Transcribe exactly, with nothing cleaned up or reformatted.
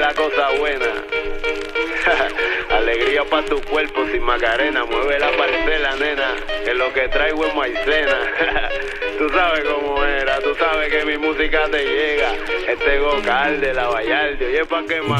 la cosa buena. Alegría pa' tu cuerpo sin Macarena. Mueve la parcela, nena, que lo que traigo es maicena. Tú sabes cómo era, tú sabes que mi música te llega. Este Gocal de la Vallarde, oye, pa' que más.